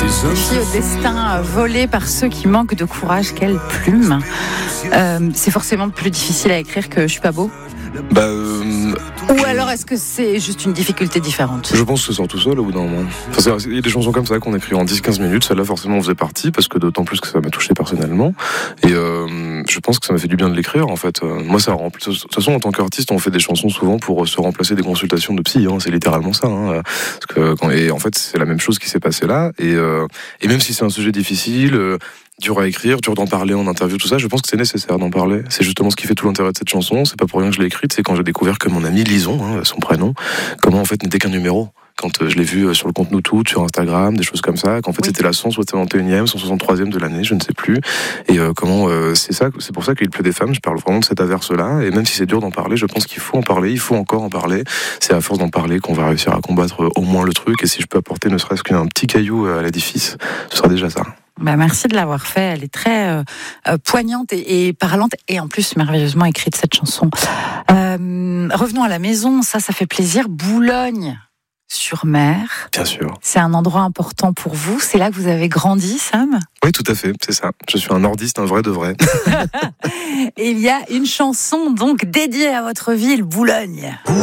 Fille au destin volé par ceux qui manquent de courage, quelle plume. C'est forcément plus difficile à écrire que Je suis pas beau. Ou alors est-ce que c'est juste une difficulté différente? Je pense que ça sort tout seul au bout d'un moment. Il y a des chansons comme ça qu'on écrit en 10-15 minutes, celle-là forcément on faisait partie, parce que d'autant plus que ça m'a touché personnellement. Et je pense que ça m'a fait du bien de l'écrire en fait. Moi ça remplit. De toute façon en tant qu'artiste on fait des chansons souvent pour se remplacer des consultations de psy, c'est littéralement ça. Et en fait c'est la même chose qui s'est passé là. Et même si c'est un sujet difficile, dur à écrire, dur d'en parler en interview, tout ça, je pense que c'est nécessaire d'en parler. C'est justement ce qui fait tout l'intérêt de cette chanson. C'est pas pour rien que je l'ai écrite, c'est quand j'ai découvert que mon ami Lison, son prénom, comment en fait n'était qu'un numéro. Quand je l'ai vu sur le compte Nous Toutes, sur Instagram, des choses comme ça, qu'en fait c'était la 161e, 163e de l'année, je ne sais plus. Et c'est pour ça qu'il pleut des femmes, je parle vraiment de cet averse-là. Et même si c'est dur d'en parler, je pense qu'il faut en parler, il faut encore en parler. C'est à force d'en parler qu'on va réussir à combattre au moins le truc. Et si je peux apporter ne serait-ce qu'un petit caillou à l'édifice, ce sera déjà ça. Merci de l'avoir fait, elle est très poignante et parlante et en plus merveilleusement écrite cette chanson. Revenons à la maison, ça fait plaisir. Boulogne-sur-Mer. Bien sûr. C'est un endroit important pour vous, c'est là que vous avez grandi, Sam? Oui, tout à fait, c'est ça. Je suis un nordiste, un vrai de vrai. Et il y a une chanson donc dédiée à votre ville, Boulogne.